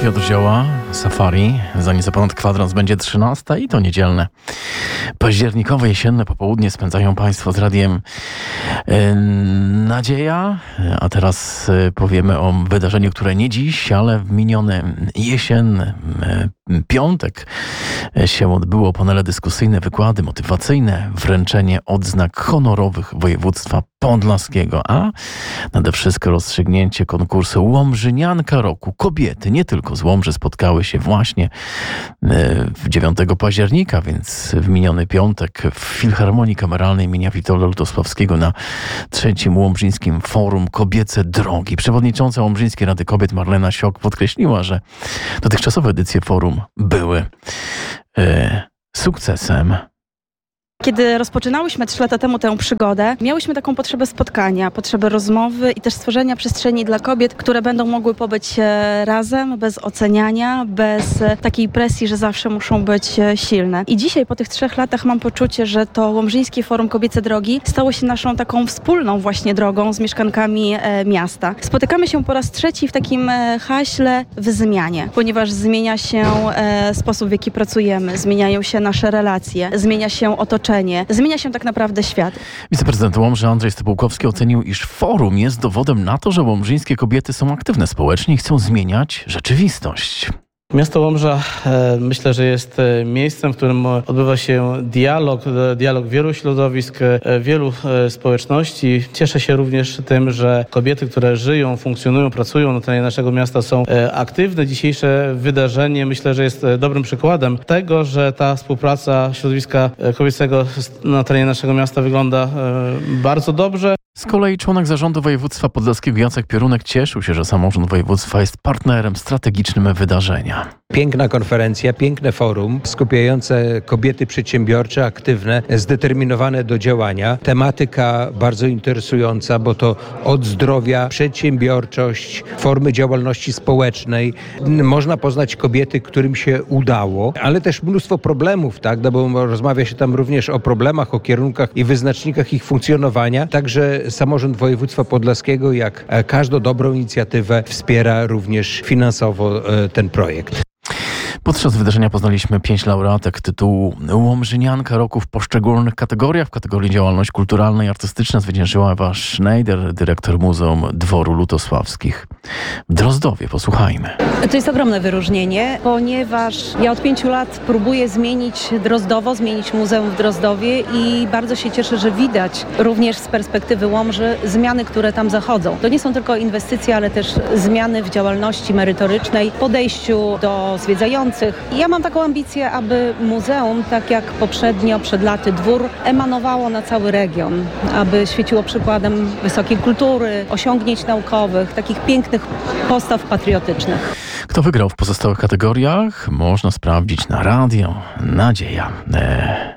Piotr Zioła, Safari. Za nieco ponad kwadrans będzie 13 i to niedzielne. Październikowe, jesienne popołudnie spędzają Państwo z radiem Nadzieja. A teraz powiemy o wydarzeniu, które nie dziś, ale w miniony jesienny piątek się odbyło. Panele dyskusyjne, wykłady motywacyjne, wręczenie odznak honorowych województwa podlaskiego, a nade wszystko rozstrzygnięcie konkursu Łomżynianka Roku. Kobiety nie tylko z Łomży spotkały się właśnie w 9 października, więc w miniony piątek w Filharmonii Kameralnej imienia Witolda Lutosławskiego na 3. Łomżyńskim Forum Kobiece Drogi. Przewodnicząca Łomżyńskiej Rady Kobiet Marlena Siok podkreśliła, że dotychczasowe edycje forum były sukcesem. Kiedy rozpoczynałyśmy 3 lata temu tę przygodę, miałyśmy taką potrzebę spotkania, potrzebę rozmowy i też stworzenia przestrzeni dla kobiet, które będą mogły pobyć razem, bez oceniania, bez takiej presji, że zawsze muszą być silne. I dzisiaj po tych 3 latach mam poczucie, że to Łomżyńskie Forum Kobiece Drogi stało się naszą taką wspólną właśnie drogą z mieszkankami miasta. Spotykamy się po raz 3 w takim haśle w zmianie, ponieważ zmienia się sposób, w jaki pracujemy, zmieniają się nasze relacje, zmienia się otoczenie. Zmienia się tak naprawdę świat. Wiceprezydent Łomży Andrzej Stypułkowski ocenił, iż forum jest dowodem na to, że łomżyńskie kobiety są aktywne społecznie i chcą zmieniać rzeczywistość. Miasto Łomża myślę, że jest miejscem, w którym odbywa się dialog wielu środowisk, wielu społeczności. Cieszę się również tym, że kobiety, które żyją, funkcjonują, pracują na terenie naszego miasta są aktywne. Dzisiejsze wydarzenie myślę, że jest dobrym przykładem tego, że ta współpraca środowiska kobiecego na terenie naszego miasta wygląda bardzo dobrze. Z kolei członek zarządu województwa podlaskiego Jacek Piorunek cieszył się, że samorząd województwa jest partnerem strategicznym wydarzenia. Piękna konferencja, piękne forum skupiające kobiety przedsiębiorcze, aktywne, zdeterminowane do działania. Tematyka bardzo interesująca, bo to od zdrowia, przedsiębiorczość, formy działalności społecznej. Można poznać kobiety, którym się udało, ale też mnóstwo problemów, tak? No bo rozmawia się tam również o problemach, o kierunkach i wyznacznikach ich funkcjonowania. Także samorząd województwa podlaskiego, jak każdą dobrą inicjatywę, wspiera również finansowo ten projekt. Podczas wydarzenia poznaliśmy 5 laureatek tytułu Łomżynianka Roku w poszczególnych kategoriach. W kategorii działalność kulturalna i artystyczna zwyciężyła Ewa Schneider, dyrektor Muzeum Dworu Lutosławskich w Drozdowie. Posłuchajmy. To jest ogromne wyróżnienie, ponieważ ja od 5 lat próbuję zmienić Drozdowo, zmienić muzeum w Drozdowie i bardzo się cieszę, że widać również z perspektywy Łomży zmiany, które tam zachodzą. To nie są tylko inwestycje, ale też zmiany w działalności merytorycznej, podejściu do zwiedzających. Ja mam taką ambicję, aby muzeum, tak jak poprzednio, przed laty Dwór, emanowało na cały region, aby świeciło przykładem wysokiej kultury, osiągnięć naukowych, takich pięknych postaw patriotycznych. Kto wygrał w pozostałych kategoriach? Można sprawdzić na Radio Nadzieja.